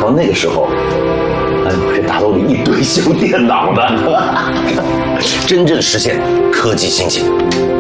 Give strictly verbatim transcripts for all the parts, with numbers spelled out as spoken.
到那个时候，咱可以大楼里一堆修电脑的，真正实现科技兴起。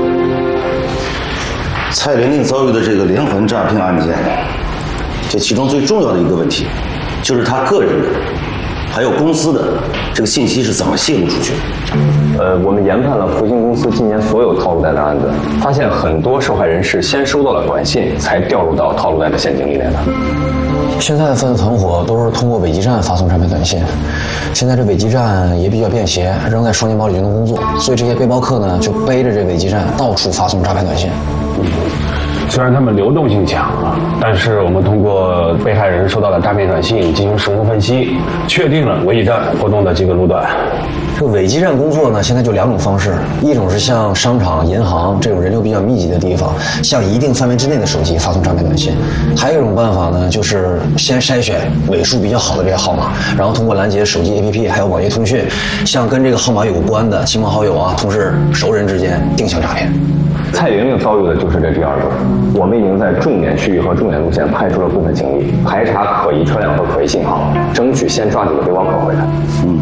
蔡玲玲遭遇的这个连环诈骗案件，这其中最重要的一个问题，就是她个人的，还有公司的这个信息是怎么泄露出去的？ 呃，我们研判了福星公司今年所有套路贷的案子，发现很多受害人是先收到了短信，才掉入到套路贷的陷阱里面的。 现在的犯罪团伙都是通过伪基站发送诈骗短信，现在这伪基站也比较便携，扔在双肩包里就能工作，所以这些背包客呢就背着这伪基站到处发送诈骗短信。 虽然他们流动性强啊，但是我们通过被害人收到的诈骗短信进行实物分析，确定了伪基站活动的几个路段。 这个伪基站工作呢，现在就两种方式，一种是向商场、银行这种人流比较密集的地方，向一定范围之内的手机发送诈骗短信；还有一种办法呢，就是先筛选尾数比较好的这些号码，然后通过拦截手机 A P P 还有网页通讯，向跟这个号码有关的亲朋好友啊、同事、熟人之间定向诈骗。 蔡玲玲遭遇的就是这第二种，我们已经在重点区域和重点路线派出了部分警力，排查可疑车辆和可疑信号，争取先抓几个背包客回来。嗯。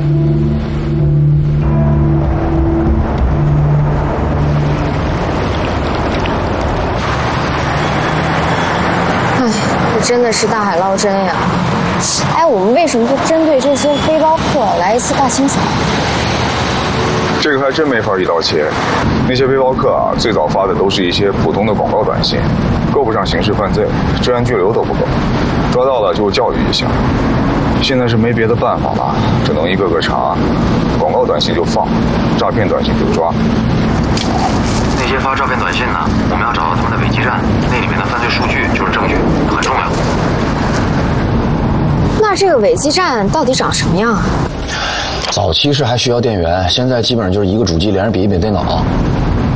哎，这真的是大海捞针呀！哎，我们为什么不针对这些背包客来一次大清扫？ 这个还真没法一刀切。那些背包客啊，最早发的都是一些普通的广告短信，够不上刑事犯罪，治安拘留都不够。抓到了就教育一下。现在是没别的办法了，只能一个个查。广告短信就放，诈骗短信就抓。 那些发诈骗短信呢，我们要找到他们的伪基站，那里面的犯罪数据就是证据，很重要。 那这个伪基站到底长什么样啊？ 早期是还需要电源，现在基本上就是一个主机连着笔记本电脑。